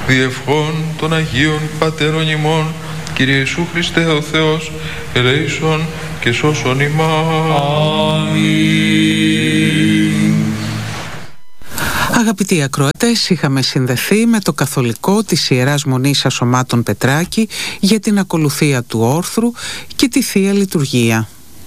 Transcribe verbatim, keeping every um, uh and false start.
διευχών των Αγίων Πατέρων ημών, Κύριε Ιησού Χριστέ ο Θεός, ελέησον και σώσον ημάς. Αμήν. Αγαπητοί ακροατές, είχαμε συνδεθεί με το καθολικό της Ιεράς Μονής Ασωμάτων Πετράκη για την ακολουθία του όρθρου και τη Θεία Λειτουργία.